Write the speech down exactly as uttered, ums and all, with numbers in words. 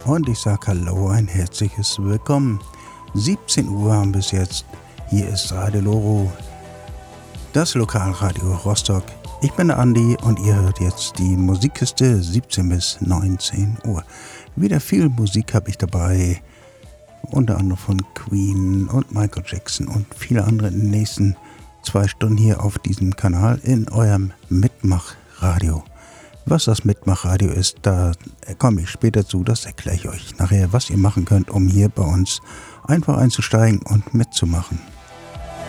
und ich sag Hallo, ein herzliches Willkommen. siebzehn Uhr haben bis jetzt. Hier ist Radio Loro, das Lokalradio Rostock. Ich bin der Andi und ihr hört jetzt die Musikkiste siebzehn bis neunzehn Uhr. Wieder viel Musik habe ich dabei, unter anderem von Queen und Michael Jackson und viele andere in den nächsten zwei Stunden hier auf diesem Kanal in eurem Mitmachradio. Was das Mitmachradio ist, da komme ich später zu, das erkläre ich euch nachher, was ihr machen könnt, um hier bei uns einfach einzusteigen und mitzumachen.